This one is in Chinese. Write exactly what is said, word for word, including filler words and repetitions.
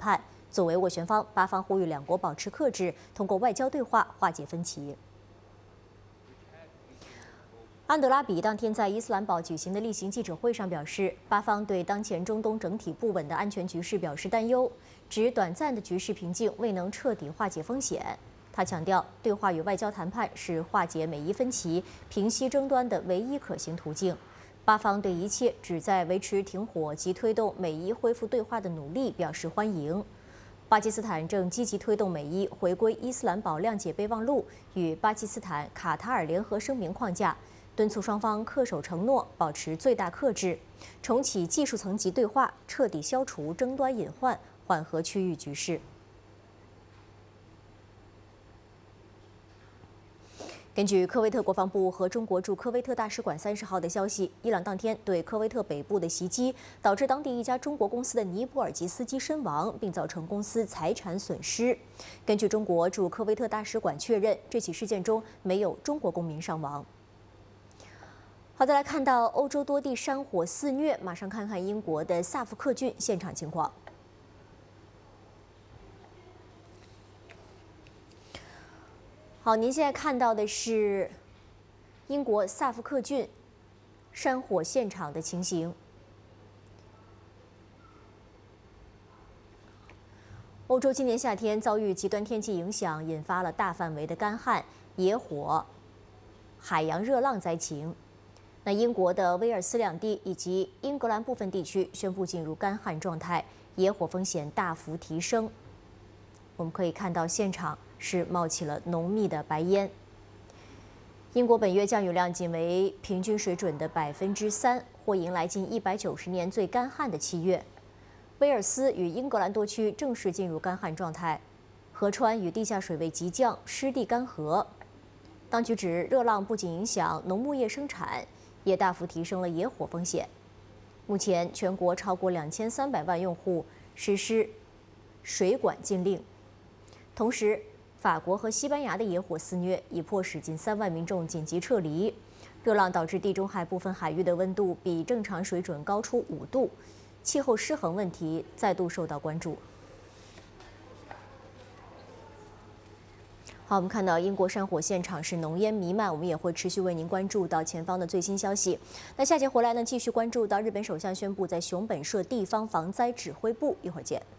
判。作为斡旋方，巴方呼吁两国保持克制，通过外交对话化解分歧。 安德拉比当天在伊斯兰堡举行的例行记者会上表示，巴方对当前中东整体不稳的安全局势表示担忧，指短暂的局势平静未能彻底化解风险。他强调，对话与外交谈判是化解美伊分歧、平息争端的唯一可行途径。巴方对一切旨在维持停火及推动美伊恢复对话的努力表示欢迎。巴基斯坦正积极推动美伊回归伊斯兰堡谅解备忘录与巴基斯坦卡塔尔联合声明框架。 敦促双方恪守承诺，保持最大克制，重启技术层级对话，彻底消除争端隐患，缓和区域局势。根据科威特国防部和中国驻科威特大使馆三十号的消息，伊朗当天对科威特北部的袭击，导致当地一家中国公司的尼泊尔籍司机身亡，并造成公司财产损失。根据中国驻科威特大使馆确认，这起事件中没有中国公民伤亡。 好，再来看到欧洲多地山火肆虐，马上看看英国的萨福克郡现场情况。好，您现在看到的是英国萨福克郡山火现场的情形。欧洲今年夏天遭遇极端天气影响，引发了大范围的干旱、野火、海洋热浪灾情。 那英国的威尔斯两地以及英格兰部分地区宣布进入干旱状态，野火风险大幅提升。我们可以看到现场是冒起了浓密的白烟。英国本月降雨量仅为平均水准的百分之三，或迎来近一百九十年最干旱的七月。威尔斯与英格兰多区正式进入干旱状态，河川与地下水位急降，湿地干涸。当局指，热浪不仅影响农牧业生产。 也大幅提升了野火风险。目前，全国超过两千三百万用户实施水管禁令。同时，法国和西班牙的野火肆虐，已迫使近三万民众紧急撤离。热浪导致地中海部分海域的温度比正常水准高出五度，气候失衡问题再度受到关注。 好，我们看到英国山火现场是浓烟弥漫，我们也会持续为您关注到前方的最新消息。那下节回来呢，继续关注到日本首相宣布在熊本设地方防灾指挥部，一会儿见。